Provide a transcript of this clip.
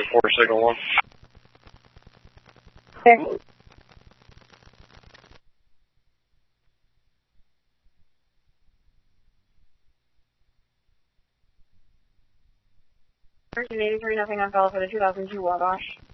4 signal 1. Okay. Nothing on call for the 2002 Wabash.